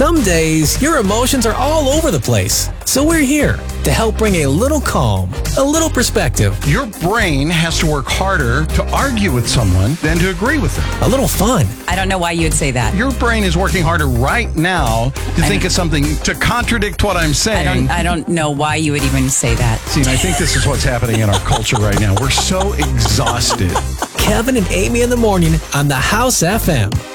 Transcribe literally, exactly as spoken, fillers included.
Some days, your emotions are all over the place. So we're here to help bring a little calm, a little perspective, Your brain has to work harder to argue with someone than to agree with them. a little fun. I don't know why you would say that. Your brain is working harder right now to think of something to contradict what I'm I saying. don't, I don't know why you would even say that. See, and I think this is what's happening in our culture right now. We're so exhausted. Kevin and Amy in the morning on the House F M.